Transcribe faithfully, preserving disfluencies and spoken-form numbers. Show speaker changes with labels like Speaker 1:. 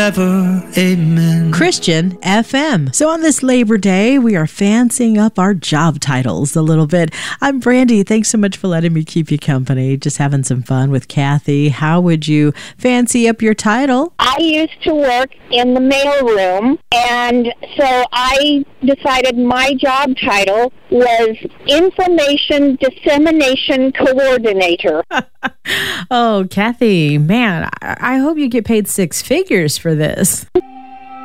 Speaker 1: Ever, amen.
Speaker 2: Christian F M. So on this Labor Day, we are fancying up our job titles a little bit. I'm Brandy. Thanks so much for letting me keep you company. Just having some fun with Kathy. How would you fancy up your title?
Speaker 3: I used to work in the mailroom, and so I decided my job title was Information Dissemination Coordinator.
Speaker 2: Oh, Kathy, man, I-, I hope you get paid six figures for this.